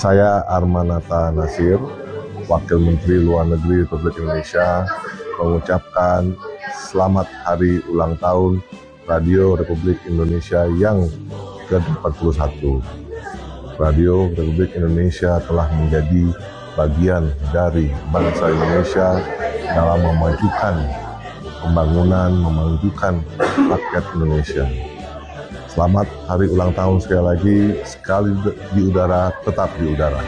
Saya Armanata Nasir, Wakil Menteri Luar Negeri Republik Indonesia, mengucapkan selamat hari ulang tahun Radio Republik Indonesia yang ke-41. Radio Republik Indonesia telah menjadi bagian dari bangsa Indonesia dalam memajukan pembangunan, memajukan rakyat Indonesia. Selamat hari ulang tahun sekali lagi, sekali di udara, tetap di udara.